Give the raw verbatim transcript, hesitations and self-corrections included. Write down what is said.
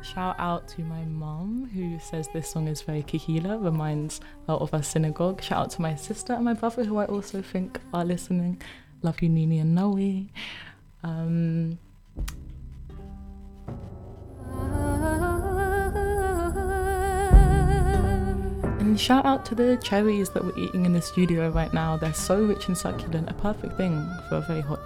Shout out to my mum who says this song is very kihila, reminds her of a synagogue. Shout out to my sister and my brother who I also think are listening. Love you, Nini and Noe. Um, and shout out to the cherries that we're eating in the studio right now. They're so rich and succulent, a perfect thing for a very hot